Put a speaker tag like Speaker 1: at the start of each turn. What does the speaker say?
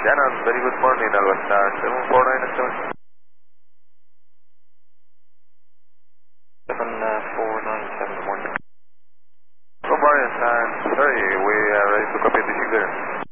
Speaker 1: Channel, very good morning, Alvastar 749 749, good morning, sir. Sorry, we are ready to copy the figure.